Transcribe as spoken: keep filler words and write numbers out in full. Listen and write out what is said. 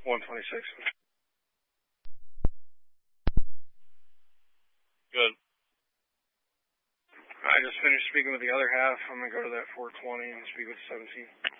one twenty-six. Good. I just finished speaking with the other half. I'm going to go to that four twenty and speak with seventeen.